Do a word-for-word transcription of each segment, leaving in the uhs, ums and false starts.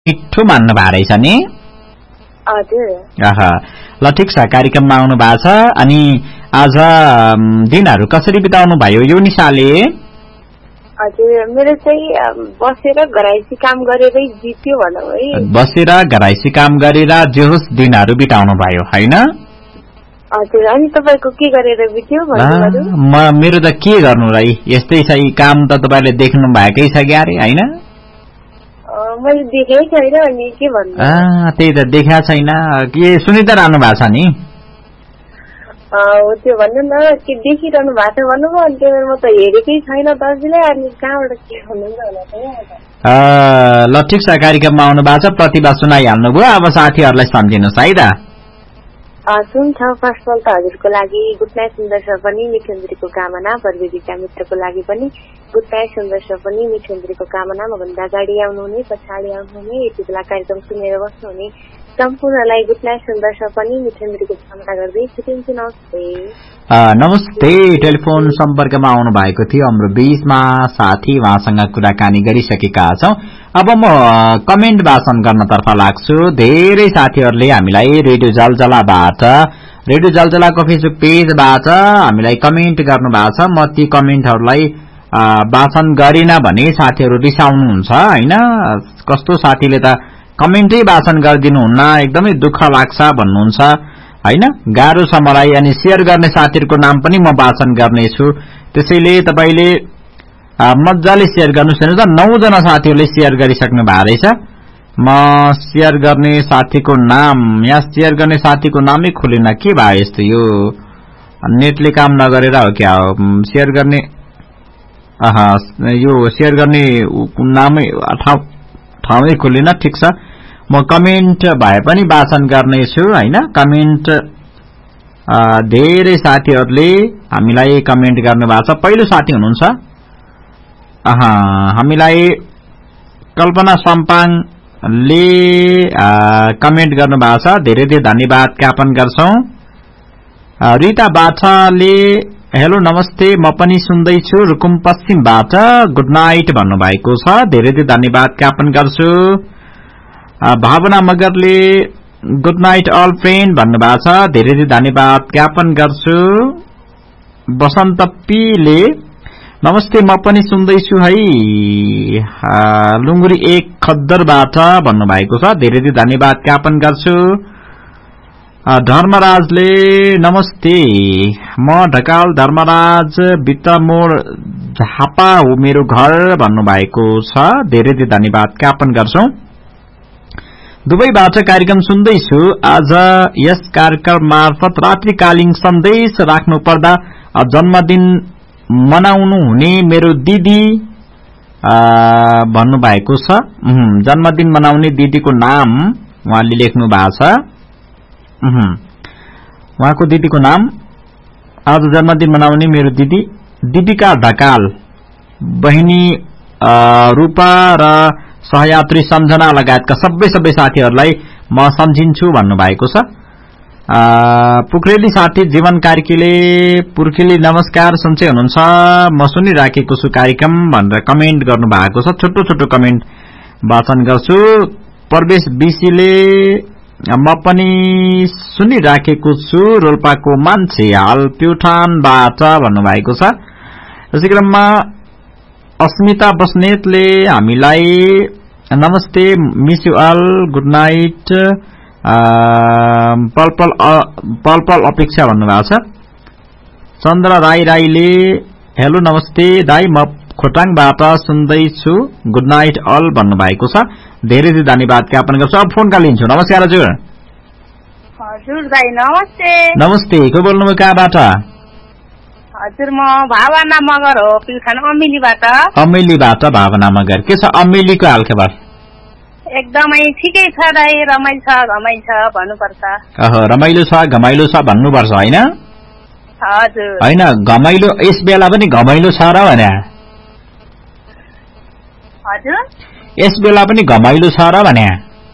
मिठो मान्नु भएको रहेछ नि? हजुर। आहा, ल ठिक छ, कार्यक्रममा आउनु भएको छ। अनि आज दिनहरू कसरी बिताउनु भयो यो निशाले? हजुर, मेरो चाहिँ बसेर घराइसी काम गरेरै जित्यो भनौँ है। बसेर घराइसी काम गरेर जे होस् दिनहरू बिताउनु भयो होइन? हजुर। अनि तपाईको के गरेर बित्यो भन्नु? म मेरो त के गर्नु र, यस्तै छ, काम त तपाईले देख्नु भएकै छ क्यारे होइन? मैले देखेकै छैन अनि के भन्नु? त्यही त देखा छैन। के सुनि त रहनु भएको छ नि? हो त्यो भन्नु न, के देखिरहनु भएको छ भन्नु भयो। अनि त्यो म त हेरेकै छैन दाजुलाई, अनि कहाँबाट के भन्नुहुन्छ होला त। ल ठिक छ, कार्यक्रममा आउनु भएको छ, प्रतिभा सुनाइहाल्नु भयो। अब साथीहरूलाई सम्झिनुहोस् है त। सुन्छ। फर्स्ट अफ अल त हजुरको लागि गुड नाइट सुन्दर सपनी मिठुन्द्रीको कामना, प्रविधिका मित्रको लागि पनि गुड नाइट सुन्दर सपनी मिठुन्द्रीको कामना। मभन्दा अगाडि आउनुहुने, पछाडि आउनुहुने, यति बेला कार्यक्रम सुनेर बस्नुहुने सम्पूर्णलाई गुड नाइट सुन्दर सपनी मिठुन्द्रीको कामना गर्दै छुट्टिन्छु। नमस्ते। नमस्ते। टेलिफोन सम्पर्कमा आउनु भएको थियो हाम्रो बीचमा साथी, उहाँसँग कुराकानी गरिसकेका छौं। अब म कमेन्ट वाचन गर्नतर्फ लाग्छु। धेरै साथीहरूले हामीलाई रेडियो जलजलाबाट, रेडियो जलजलाको फेसबुक पेजबाट हामीलाई कमेन्ट गर्नु भएको छ। म ती कमेन्टहरूलाई वाचन गरिन भने साथीहरू रिसाउनुहुन्छ होइन? कस्तो साथीले त कमेन्टै वाचन गरिदिनुहुन्न, एकदमै दुःख लाग्छ भन्नुहुन्छ होइन? गाह्रो छ मलाई। अनि शेयर गर्ने साथीहरूको नाम पनि म वाचन गर्नेछु, त्यसैले तपाईले मजाले शेयर गर्नुहोस्। हेर्नु त नौ जना साथीहरूले शेयर गरिसक्नु भएको रहेछ। म शेयर गर्ने साथीको नाम, यहाँ शेयर गर्ने साथीको नामै खुलेन, के भयो यस्तो? यो नेटले काम नगरेर हो क्या हो? शेयर गर्ने अहा यो शेयर गर्ने नामै ठाउँमै खुलेन। ठिक छ, म कमेन्ट भए पनि वाचन गर्नेछु होइन? कमेन्ट धेरै साथीहरूले हामीलाई कमेन्ट गर्नु भएको छ। पहिलो साथी हुनुहुन्छ अहा हामीलाई कल्पना सम्पाङले कमेन्ट गर्नु भएको छ, धेरै धेरै धन्यवाद ज्ञापन गर्छौं। रिता बाछाले हेलो नमस्ते, म पनि सुन्दैछु रुकुम पश्चिमबाट, गुड नाइट भन्नुभएको छ, धेरै धेरै धन्यवाद ज्ञापन गर्छु। भावना मगरले गुड नाइट अल फ्रेन्ड भन्नुभएको छ, धेरै धेरै धन्यवाद ज्ञापन गर्छु। बसन्त पीले नमस्ते, म पनि सुन्दैछु है, लुङ्गुरी एक खद्दरबाट भन्नुभएको छ, धेरै धेरै धन्यवाद ज्ञापन गर्छु। धर्मराजले नमस्ते, म ढकाल धर्मराज, बित्तामोड झापा हो मेरो घर भन्नुभएको छ, धेरै धेरै धन्यवाद ज्ञापन गर्छौं। दुबईबाट कार्यक्रम सुन्दैछु, आज यस कार्यक्रम मार्फत रात्रिकालीन सन्देश राख्नु पर्दा जन्मदिन मनाउनु हुने मेरो दिदी भन्नुभएको छ। जन्मदिन मनाउने दिदीको नाम उहाँले लेख्नु भएको छ। उहाँको दिदीको नाम, आज जन्मदिन मनाउने मेरो दिदी दीपिका ढकाल, बहिनी रूपा र सहयात्री सम्झना लगायतका सबै सबै साथीहरूलाई म सम्झिन्छु भन्नुभएको छ। पुक्रेली साथी जीवन कार्कीले पुर्खेली नमस्कार, सन्चै हुनुहुन्छ, म सुनिराखेको छु कार्यक्रम भनेर कमेन्ट गर्नु भएको छ। छोटो छोटो कमेन्ट वाचन गर्छु। प्रवेश बीसीले म पनि सुनिराखेको छु, रोल्पाको मान्छे, हाल प्युठानबाट भन्नुभएको छ। यसै क्रममा अस्मिता बस्नेतले हामीलाई नमस्ते, miss you all, good night, पलपल पलपल अपेक्षा भन्नुभएको छ। चन्द्र राई राईले हेलो नमस्ते दाई, म खोटाङबाट सुन्दैछु, गुड नाइट अल भन्नुभएको छ, धेरै धेरै धन्यवाद ज्ञापन गर्छु। अब फोनका लिन्छु। नमस्कार हजुर। हजुर दाई नमस्ते। नमस्ते, को बोल्नुभयो, कहाँबाट? हजुर, म भावना मगर हो, प्युठान अमेलीबाट। अमेलीबाट भावना मगर, के छ अमेलीको हालखबर? एकदमै ठिकै छ दाई, रमाइलो छ घमाइलो छ भन्नुपर्छ। अह रमाइलो छ घमाइलो छ भन्नुपर्छ होइन? हजुर। होइन घमाइलो यस बेला पनि घमाइलो छ र भने? हजुर, यस बेला पनि घमाइलो छ र भने?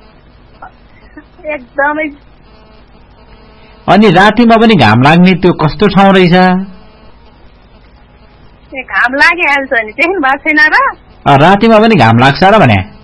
एकदमै। अनि रातिमा पनि घाम लाग्ने त्यो कस्तो ठाउँ रहेछ? घाम लागिहाल्छ नि, देख्नु भएको छैन र? रातिमा पनि घाम लाग्छ र भने?